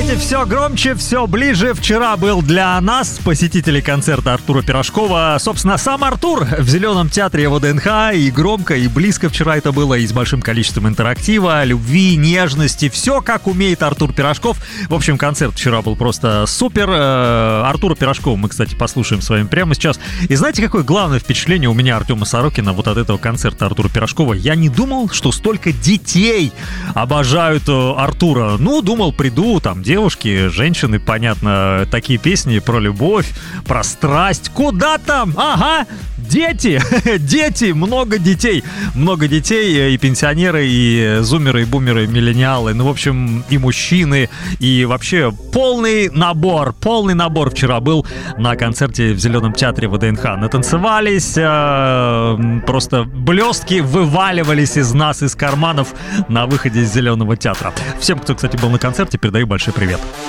знаете, все громче, все ближе. Вчера был для нас, посетителей концерта Артура Пирожкова, собственно, сам Артур в Зеленом театре ВДНХ. И громко, и близко вчера это было, и с большим количеством интерактива, любви, нежности. Все, как умеет Артур Пирожков. В общем, концерт вчера был просто супер. Артура Пирожкова мы, кстати, послушаем с вами прямо сейчас. И знаете, какое главное впечатление у меня, Артема Сорокина, вот от этого концерта Артура Пирожкова? Я не думал, что столько детей обожают Артура. Ну, думал, приду, там, девушки, женщины, понятно, такие песни про любовь, про страсть. Куда там? Ага, дети, дети, много детей, и пенсионеры, и зумеры, и бумеры, и миллениалы, ну, в общем, и мужчины, и вообще полный набор вчера был на концерте в Зеленом театре ВДНХ. Натанцевались, просто блестки вываливались из нас, из карманов на выходе из Зеленого театра. Всем, кто, кстати, был на концерте, передаю большой привет.